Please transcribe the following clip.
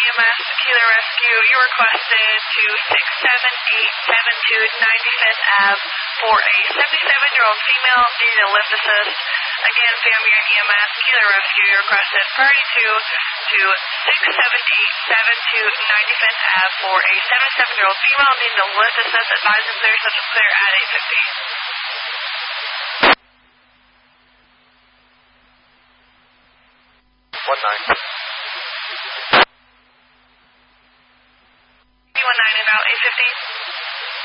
EMS Tequila Rescue. You requested to 67872 95th Ave for a 77-year-old female needing a lift assist. Again, family and EMS Tequila Rescue. You requested priority 2 to 67872 95th Ave for a 77-year-old female needing a lift assist. Advise and clear, such as clear at 850. 19. 19 and out, 850.